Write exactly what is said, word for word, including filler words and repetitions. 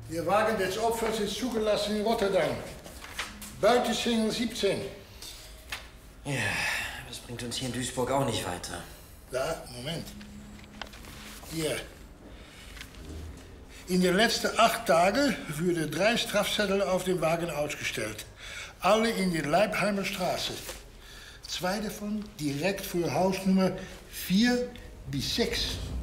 Der Wagen des Opfers ist zugelassen in Rotterdam. Beutesingel siebzehn. Ja, das bringt uns hier in Duisburg auch nicht weiter. Da, Moment. Hier. In den letzten acht Tagen wurden drei Strafzettel auf dem Wagen ausgestellt. Alle in der Leibheimer Straße. Zwei davon direkt vor Hausnummer vier bis sechs.